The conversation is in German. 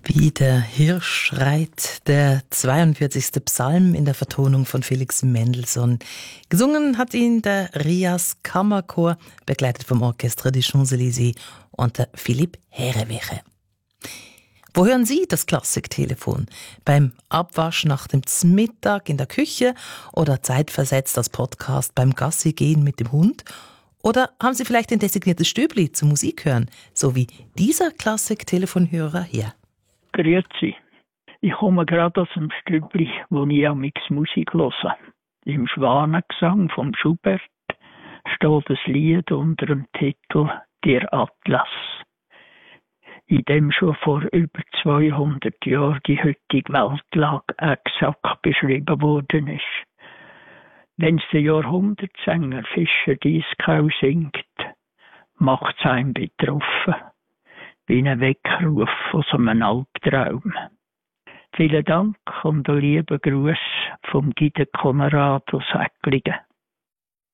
Wie der Hirsch schreit, der 42. Psalm in der Vertonung von Felix Mendelssohn. Gesungen hat ihn der Rias Kammerchor, begleitet vom Orchestre des Champs-Élysées unter Philipp Herreweche. Wo hören Sie das Klassiktelefon? Beim Abwasch nach dem Mittag in der Küche oder zeitversetzt als Podcast beim Gassi-Gehen mit dem Hund? Oder haben Sie vielleicht ein designiertes Stübli zum Musik hören, so wie dieser Klassik-Telefonhörer hier? Grüezi. Ich komme gerade aus dem Stübli, wo ich am Musik höre. Im Schwanengesang von Schubert steht das Lied unter dem Titel «Der Atlas», in dem schon vor über 200 Jahren die heutige Weltlage exakt beschrieben worden ist. Wenn es der Jahrhundertsänger Fischer Dieskau singt, macht es einen betroffen, wie ein Weckruf aus einem Albtraum. Vielen Dank und einen lieben Gruß vom Guido Konrad aus Ecklingen.